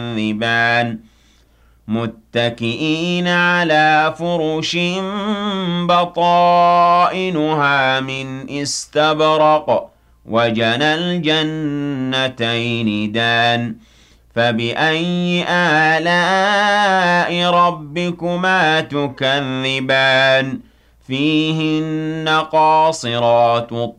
تكذبان متكئين على فرش بطائنها من استبرق وجنى الجنتين دان فبأي آلاء ربكما تكذبان فيهن قاصرات